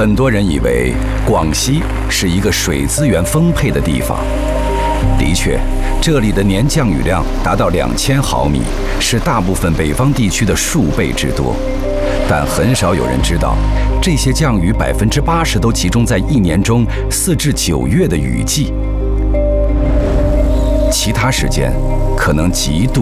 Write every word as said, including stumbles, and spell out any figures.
很多人以为广西是一个水资源丰沛的地方，的确，这里的年降雨量达到两千毫米，是大部分北方地区的数倍之多。但很少有人知道，这些降雨百分之八十都集中在一年中四至九月的雨季，其他时间可能极度